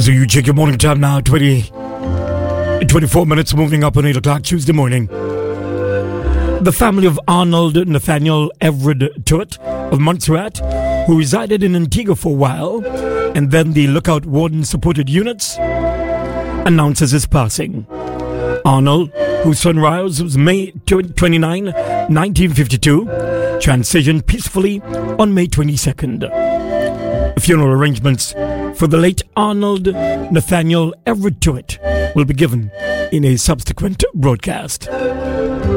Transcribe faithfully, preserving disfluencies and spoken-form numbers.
So you check your morning time now, twenty, twenty-four minutes moving up on eight o'clock Tuesday morning. The family of Arnold Nathaniel Everett Tuitt of Montserrat, who resided in Antigua for a while, and then the Lookout Warden supported units, announces his passing. Arnold, whose sunrise was May twenty-ninth, nineteen fifty-two, transitioned peacefully on May twenty-second. Funeral arrangements for the late Arnold Nathaniel Everett Tuitt will be given in a subsequent broadcast.